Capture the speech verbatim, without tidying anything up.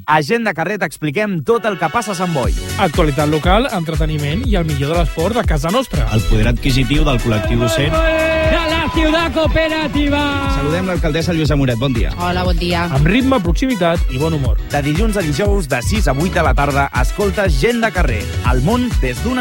A Gent de Carrer t'expliquem tot el que passa a Sant Boi. Actualitat local, entreteniment i el millor de l'esport de casa nostra. El poder adquisitiu del col·lectiu docent. De la ciutat cooperativa! Saludem l'alcaldessa Lluïsa Moret, bon dia. Hola, bon dia. Amb ritme, proximitat i bon humor. De dilluns a dijous, de sis a vuit de la tarda, escolta Gent de Carrer. El món des d'una